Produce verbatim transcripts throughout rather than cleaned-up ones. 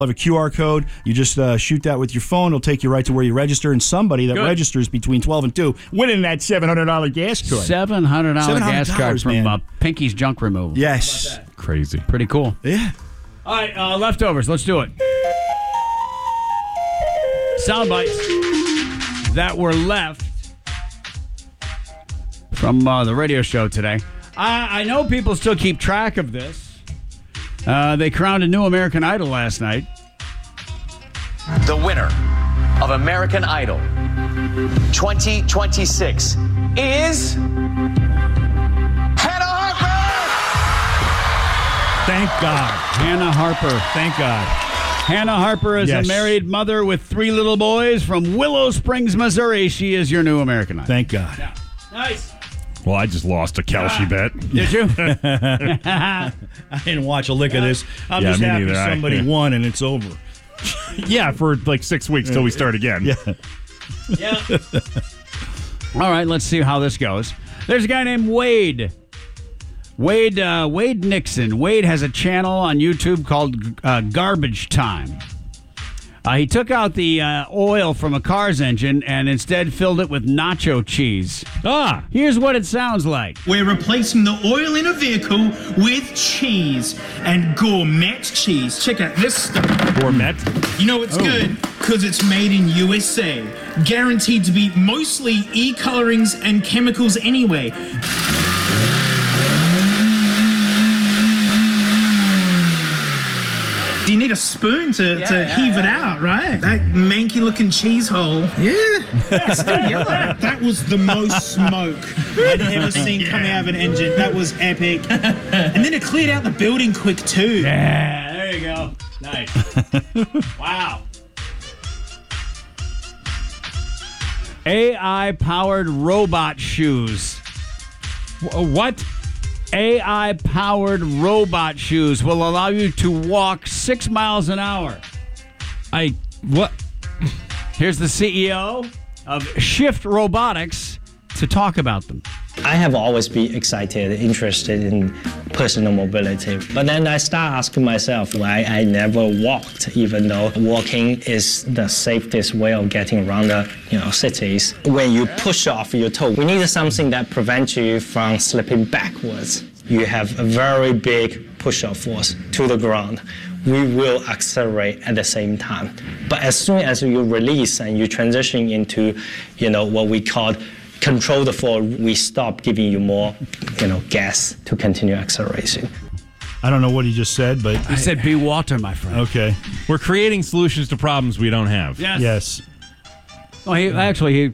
have a Q R code. You just uh, shoot that with your phone. It'll take you right to where you register. And somebody that Good. registers between twelve and two winning that seven hundred dollars gas card. seven hundred dollars gas card from man. uh, Pinky's Junk Removal. Yes. Crazy. Pretty cool. Yeah. All right, uh, leftovers. Let's do it. Sound bites that were left from uh, the radio show today. I, I know people still keep track of this. Uh, they crowned a new American Idol last night. The winner of American Idol twenty twenty-six is Hannah Harper! Thank God. Hannah Harper. Thank God. Hannah Harper is Yes. a married mother with three little boys from Willow Springs, Missouri. She is your new American Idol. Thank God. Yeah. Nice. Well, I just lost a Kelsey bet. Did you? I didn't watch a lick of this. I'm Yeah, just me happy neither. I- somebody yeah. won and it's over. Yeah, for like six weeks till we start again. Yeah. Yeah. All right, let's see how this goes. There's a guy named Wade. Wade uh, Wade Nixon. Wade has a channel on YouTube called uh, Garbage Time. Uh, he took out the uh, oil from a car's engine and instead filled it with nacho cheese. Ah, Here's what it sounds like. We're replacing the oil in a vehicle with cheese and gourmet cheese. Check out this stuff. gourmet. You know it's good because it's made in U S A. Guaranteed to be mostly e-colorings and chemicals anyway. You need a spoon to, Yeah, to yeah, heave it yeah. out, right? That manky looking cheese hole. Yeah. It's still yellow. That was the most smoke I'd ever seen come out of an engine. That was epic. And then it cleared out the building quick too. Yeah, there you go. Nice. Wow. A I-powered robot shoes. Wh- What? A I-powered robot shoes will allow you to walk six miles an hour. I what? Here's the C E O of Shift Robotics to talk about them. I have always been excited, interested in personal mobility. But then I start asking myself why I never walked, even though walking is the safest way of getting around the you know cities. When you push off your toe, we need something that prevents you from slipping backwards. You have a very big push-off force to the ground. We will accelerate at the same time. But as soon as you release and you transition into, you know, what we call control the fall, we stop giving you more, you know, gas to continue acceleration. I don't know what he just said, but He said, be water, my friend. okay. We're creating solutions to problems we don't have. Yes. Yes. Well, he actually he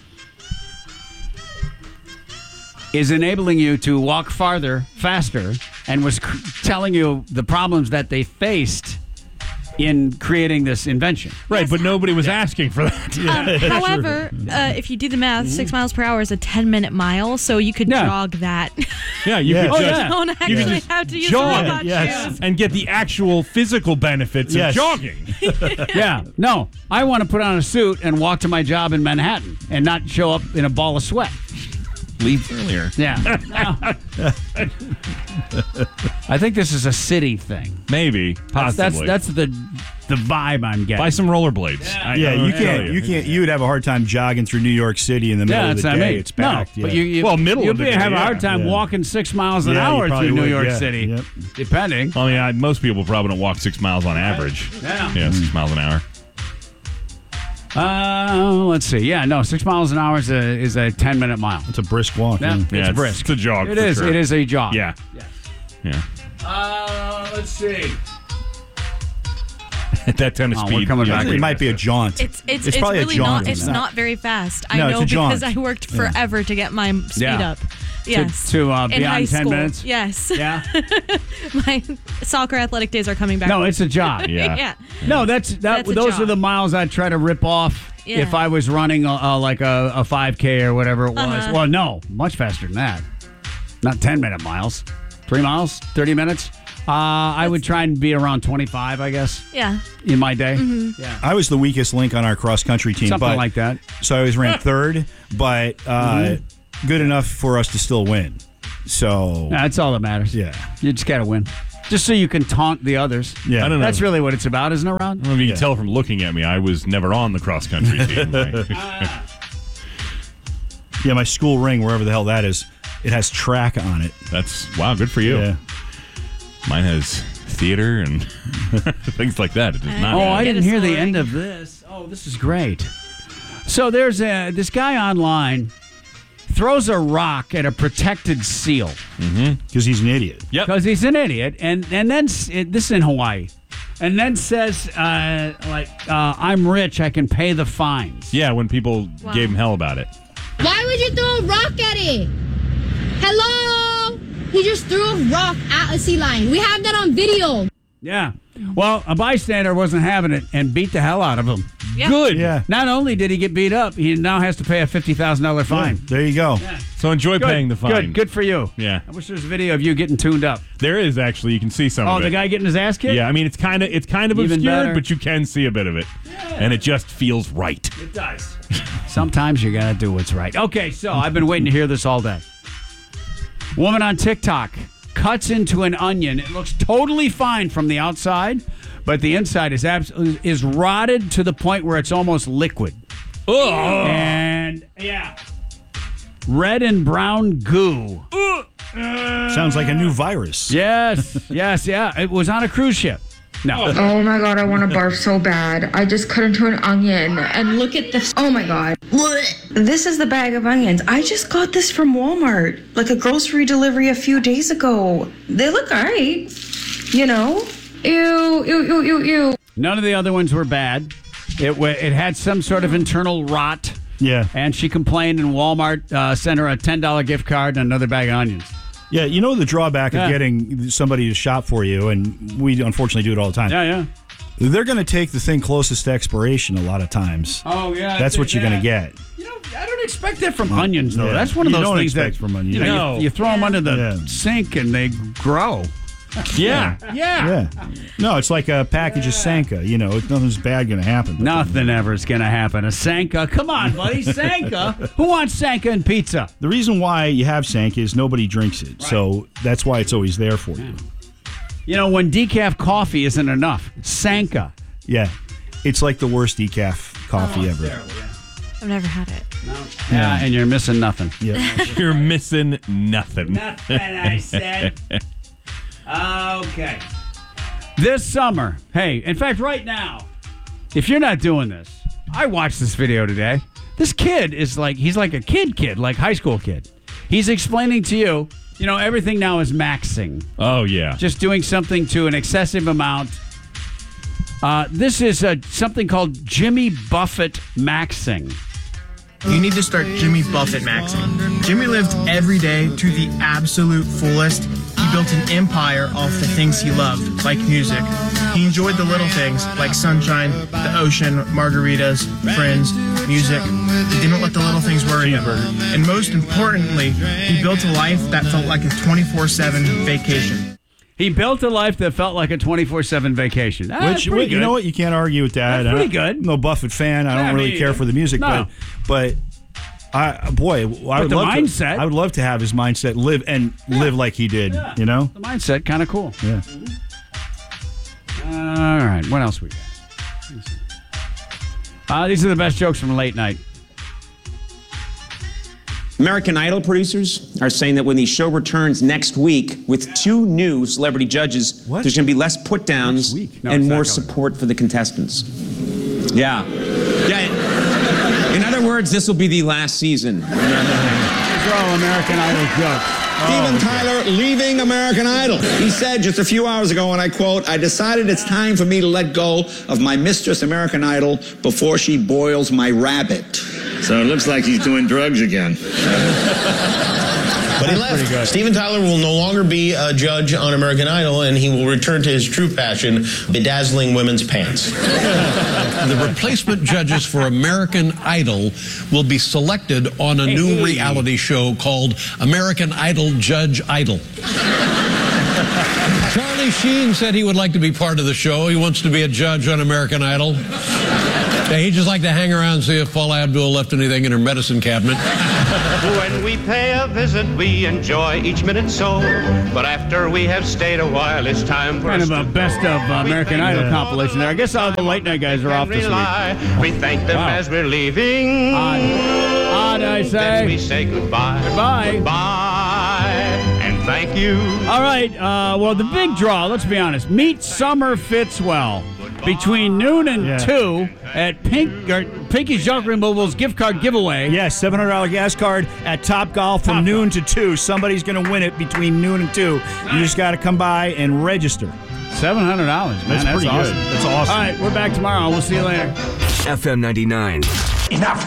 is enabling you to walk farther, faster, and was cr- telling you the problems that they faced in creating this invention. Right, but nobody was asking for that. Um, however, uh, if you do the math, six miles per hour is a ten-minute mile, so you could Yeah. jog that. Yeah, you Yeah. could Oh, just You don't actually just have to use jog, the robot yes. shoes. and get the actual physical benefits Yes. of jogging. Yeah. No, I want to put on a suit and walk to my job in Manhattan and not show up in a ball of sweat. Leave earlier. Yeah. I think this is a city thing. Maybe, That's, possibly. that's that's the the vibe I'm getting. Buy some rollerblades. I- Yeah, I you tell can't. You can't. You would have a hard time jogging through New York City in the middle Yeah, of that's the what I day. mean. It's packed. No, but yeah. you, you Well, middle you'd of the be- day, have a yeah. hard time Yeah. walking six miles an Yeah, you hour probably through New would, York yeah. City, Yep. depending. I mean, I, most people probably don't walk six miles on average. Yeah. Yeah, six miles an hour. Uh, let's see. Yeah, no, six miles an hour is a is a ten minute mile. It's a brisk walk. Yeah, yeah. it's Yeah, brisk. It's a jog. It for is. sure. It is a jog. Yeah. Yeah. Uh, let's see. At that kind of Oh, speed. we're coming yeah, back. It might be a jaunt. It's it's, It's it's, probably a really jaunt, not. It's isn't it? not very fast. I No, it's know a jaunt. because I worked forever to get my speed Yeah. up. Yes. to, uh, In beyond high ten school. minutes. Yes. Yeah. My soccer athletic days are coming back. No, it's a jog. Yeah. yeah. No, that's that. That's a those jog. are the miles I'd try to rip off Yeah. if I was running uh, uh, like a, a five K or whatever it was. Uh-huh. Well, no, much faster than that. Not ten minute miles. Three miles, thirty minutes. Uh, I would try and be around twenty-five, I guess, Yeah. in my day. Mm-hmm. Yeah, I was the weakest link on our cross country team. something but, like that. So I always ran third, but uh, good enough for us to still win. So That's all that matters. yeah. You just got to win. Just so you can taunt the others. Yeah. I don't know. That's really what it's about, isn't it, Ron? I don't know if you can Yeah. tell from looking at me, I was never on the cross country team. Yeah, my school ring, wherever the hell that is, it has track on it. That's, wow, good for you. Yeah. Mine has theater and things like that. It does not. Oh, have- I Get didn't a hear the scoring. end of this. Oh, this is great. So there's a, this guy online throws a rock at a protected seal Because he's an idiot. Yep. because he's an idiot, and and then s- it, this is in Hawaii, and then says uh, like uh, I'm rich, I can pay the fines. Yeah, when people Wow. gave him hell about it. Why would you throw a rock at it? Hello? He just threw a rock at a sea lion. We have that on video. Yeah. Well, a bystander wasn't having it and beat the hell out of him. Yeah. Good. Yeah. Not only did he get beat up, he now has to pay a fifty thousand dollar fine. Yeah, there you go. So enjoy Good. paying the fine. Good. Good for you. Yeah. I wish there was a video of you getting tuned up. There is actually. You can see some Oh, of it. the guy getting his ass kicked? Yeah, I mean it's kind of it's kind of Even obscured, better. but you can see a bit of it, and it just feels right. It does. Sometimes you gotta do what's right. Okay, so I've been waiting to hear this all day. Woman on TikTok cuts into an onion. It looks totally fine from the outside, but the inside is abs- is rotted to the point where it's almost liquid. Oh, And yeah, red and brown goo. Sounds like a new virus. Yes, yes, yeah. It was on a cruise ship. No. Oh my god, I want to barf so bad. I just cut into an onion and look at this. Oh my god. This is the bag of onions. I just got this from Walmart, like a grocery delivery a few days ago. They look alright, you know? Ew, ew, ew, ew, ew. None of the other ones were bad. It wa it had some sort of internal rot. Yeah. And she complained, and Walmart uh, sent her a ten dollar gift card and another bag of onions. Yeah, you know the drawback Yeah. of getting somebody to shop for you, and we unfortunately do it all the time. Yeah, yeah. They're going to take the thing closest to expiration a lot of times. Oh, yeah. That's what you're going to get. You know, I don't expect that from onions, though. Yeah. That's one of You those don't things expect that from onions. You, know, No. you, you throw them under the Yeah. sink and they grow. yeah, yeah. Yeah. No, it's like a package of Sanka. You know, nothing's bad going to happen. Nothing ever is going to happen. A Sanka. Come on, buddy. Sanka. Who wants Sanka and pizza? The reason why you have Sanka is nobody drinks it. So that's why it's always there for you. You know, when decaf coffee isn't enough, Sanka. Yeah. It's like the worst decaf coffee ever. I've never had it. Yeah, and you're missing nothing. Yeah. You're missing nothing. Nothing, I said. Okay. This summer, hey, in fact, right now, if you're not doing this, I watched this video today. This kid is like, he's like a kid kid, like high school kid. He's explaining to you, you know, everything now is maxing. Oh yeah. Just doing something to an excessive amount. Uh, this is uh, something called Jimmy Buffett maxing. You need to start Jimmy Buffett maxing. Jimmy lived every day to the absolute fullest. He built an empire off the things he loved, like music. He enjoyed the little things, like sunshine, the ocean, margaritas, friends, music. He didn't let the little things worry him. And most importantly, he built a life that felt like a twenty-four seven vacation. He built a life that felt like a twenty-four seven vacation. Ah, that's Which, pretty you good. know what? You can't argue with that. That's pretty I- good. I'm no Buffett fan. I Yeah, don't really me care either. for the music, No. but but I boy, I would the love mindset- to. I would love to have his mindset live and live like he did. Yeah. You know? The mindset, kind of cool. Yeah. All right, what else we got? Uh, these are the best jokes from late night. American Idol producers are saying that when the show returns next week with two new celebrity judges, What? there's going to be less put downs week? No, and it's not more coming. support for the contestants. Yeah. Yeah. In other words, this will be the last season. These are all American Idol jokes. Steven Tyler leaving American Idol. He said just a few hours ago, and I quote, "I decided it's time for me to let go of my Mistress American Idol before she boils my rabbit." So it looks like he's doing drugs again. But he left. Steven Tyler will no longer be a judge on American Idol, and he will return to his true passion, bedazzling women's pants. The replacement judges for American Idol will be selected on a new reality show called American Idol Judge Idol. Charlie Sheen said he would like to be part of the show. He wants to be a judge on American Idol. He'd just like to hang around and see if Paula Abdul left anything in her medicine cabinet. When we pay a visit, we enjoy each minute so. But after we have stayed a while, it's time for Kind us of a to best go. of uh, American Idol Yeah. compilation there. I guess all the late night guys are off this week. We thank them Wow. as we're leaving. Odd. Odd, I say. Then we say goodbye. Goodbye. Goodbye. And thank you. All right. Uh, well, the big draw, let's be honest. Meet Summer Fitzwell between noon and Yeah. two at Pink or Pinky's Junk Removals gift card giveaway. Yes, seven hundred dollars gas card at Top Golf from Top noon to two. Somebody's going to win it between noon and two. You just got to come by and register. seven hundred dollars, man. That's That's, pretty awesome. good. That's awesome. All right, we're back tomorrow. We'll see you later. F M ninety-nine. Enough.